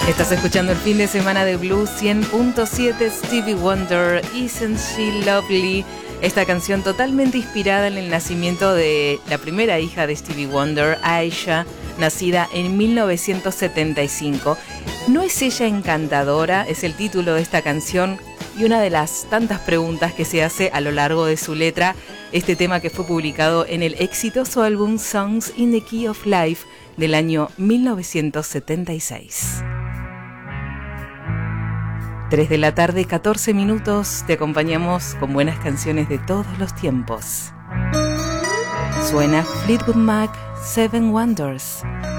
Estás escuchando el fin de semana de Blues 100.7, Stevie Wonder, Isn't She Lovely? Esta canción totalmente inspirada en el nacimiento de la primera hija de Stevie Wonder, Aisha, nacida en 1975. ¿No es ella encantadora? Es el título de esta canción y una de las tantas preguntas que se hace a lo largo de su letra. Este tema que fue publicado en el exitoso álbum Songs in the Key of Life del año 1976. 3 de la tarde, 14 minutos, te acompañamos con buenas canciones de todos los tiempos. Suena Fleetwood Mac, Seven Wonders.